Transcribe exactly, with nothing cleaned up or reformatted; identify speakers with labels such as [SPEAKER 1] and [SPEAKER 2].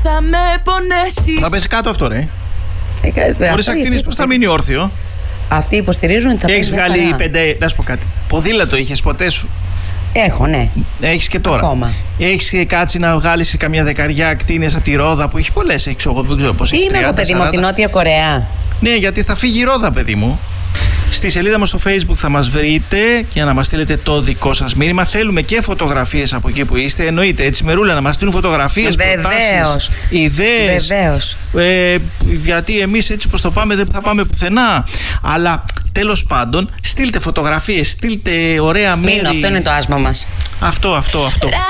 [SPEAKER 1] θα με πονέσεις.
[SPEAKER 2] Θα πέσει κάτω αυτό, ρε.
[SPEAKER 3] Ε,
[SPEAKER 2] Χωρίς ακτίνες πώς θα μείνει όρθιο.
[SPEAKER 3] Αυτοί υποστηρίζουν ότι θα
[SPEAKER 2] Έχεις βγάλει πέντε. Να σου πω κάτι. Ποδήλατο είχες ποτέ σου?
[SPEAKER 3] Έχω, ναι.
[SPEAKER 2] Έχεις και τώρα.
[SPEAKER 3] Ακόμα.
[SPEAKER 2] Έχεις κάτσει να βγάλεις καμιά δεκαριά ακτίνες από τη Ρόδα που έχει πολλές. Έχεις εγώ, δεν ξέρω πώς.
[SPEAKER 3] Τι είμαι εγώ, παιδί μου, από τη Νότια Κορέα.
[SPEAKER 2] Ναι, γιατί θα φύγει η Ρόδα, παιδί μου. Στη σελίδα μας στο Facebook θα μας βρείτε για να μας στείλετε το δικό σας μήνυμα. Θέλουμε και φωτογραφίες από εκεί που είστε. Εννοείται, έτσι Μερούλα, να μας στείλουν φωτογραφίες, προτάσεις, ιδέες.
[SPEAKER 3] Βεβαίως.
[SPEAKER 2] Ε, γιατί εμείς έτσι πως το πάμε δεν θα πάμε πουθενά. Αλλά τέλος πάντων, στείλτε φωτογραφίες, στείλτε ωραία μέρη.
[SPEAKER 3] Μείνω, αυτό είναι το άσμα μας.
[SPEAKER 2] Αυτό, αυτό, αυτό.